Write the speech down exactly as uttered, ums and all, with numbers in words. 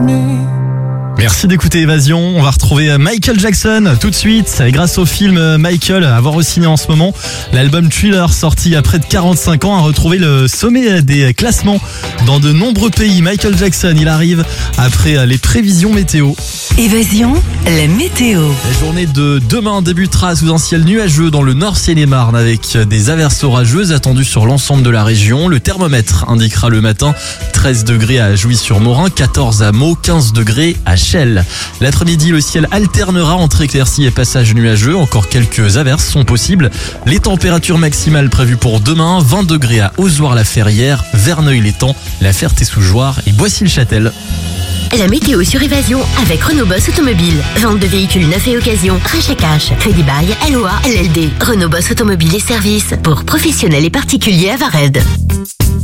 Merci d'écouter Évasion. On va retrouver Michael Jackson tout de suite. Et grâce au film Michael, à voir au ciné en ce moment, l'album Thriller, sorti il y a près de quarante-cinq ans, a retrouvé le sommet des classements dans de nombreux pays. Michael Jackson, il arrive après les prévisions météo. Évasion, la météo. La journée de demain débutera sous un ciel nuageux dans le Nord Seine-et-Marne avec des averses orageuses attendues sur l'ensemble de la région. Le thermomètre indiquera le matin treize degrés à Jouy-sur-Morin, quatorze à Meaux, quinze degrés à Chelles. L'après-midi, le ciel alternera entre éclaircies et passages nuageux. Encore quelques averses sont possibles. Les températures maximales prévues pour demain, vingt degrés à Ozoir-la-Ferrière, Verneuil-l'Étang, La Ferté-sous-Jouarre et Boissy-le-Châtel. La météo sur Évasion avec Renault Boss Automobile. Vente de véhicules neufs et occasion, rachat cash, crédit bail, L O A, L L D. Renault Boss Automobile et services pour professionnels et particuliers à Vared.